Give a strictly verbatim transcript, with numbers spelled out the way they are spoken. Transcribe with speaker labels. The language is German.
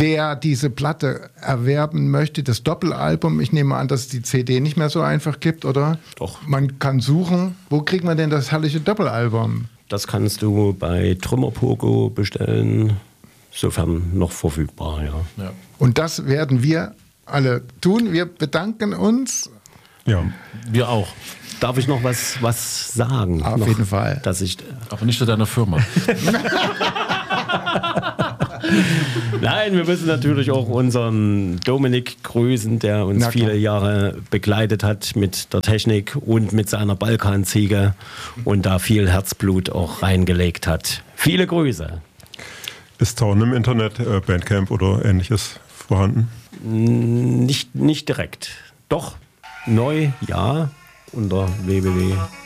Speaker 1: wer diese Platte erwerben möchte, das Doppelalbum, ich nehme an, dass es die C D nicht mehr so einfach gibt, oder?
Speaker 2: Doch.
Speaker 1: Man kann suchen. Wo kriegt man denn das herrliche Doppelalbum?
Speaker 2: Das kannst du bei Trümmerpogo bestellen, sofern noch verfügbar, ja.
Speaker 3: Ja.
Speaker 1: Und das werden wir alle tun. Wir bedanken uns.
Speaker 4: Ja,
Speaker 3: Wir auch.
Speaker 2: Darf ich noch was, was sagen?
Speaker 1: Auf
Speaker 2: noch,
Speaker 1: jeden Fall.
Speaker 2: Dass ich,
Speaker 3: Aber nicht zu deiner Firma.
Speaker 2: Nein, wir müssen natürlich auch unseren Dominik grüßen, der uns
Speaker 1: Na klar.
Speaker 2: viele Jahre begleitet hat mit der Technik und mit seiner Balkanziege und da viel Herzblut auch reingelegt hat. Viele Grüße.
Speaker 4: ist Zaun im Internet, äh, Bandcamp oder ähnliches vorhanden?
Speaker 2: Nicht, nicht direkt. Doch, neu, ja, unter w w w